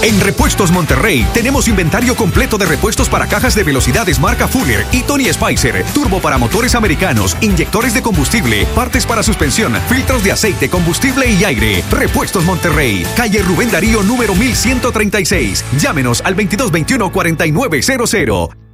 En Repuestos Monterrey tenemos inventario completo de repuestos para cajas de velocidades marca Fuller y Tony Spicer, turbo para motores americanos, inyectores de combustible, partes para suspensión, filtros de aceite, combustible y aire. Repuestos Monterrey, calle Rubén Darío número 1136. Llámenos al 2221-4900.